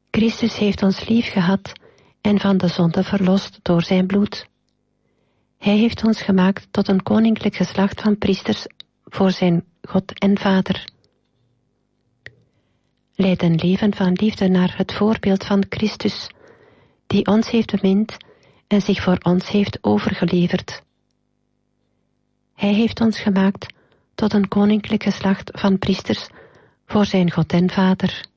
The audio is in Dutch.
Christus heeft ons lief gehad en van de zonde verlost door zijn bloed. Hij heeft ons gemaakt tot een koninklijk geslacht van priesters voor zijn God en Vader. Leid een leven van liefde naar het voorbeeld van Christus, die ons heeft bemind en zich voor ons heeft overgeleverd. Hij heeft ons gemaakt tot een koninklijk geslacht van priesters voor zijn God en Vader.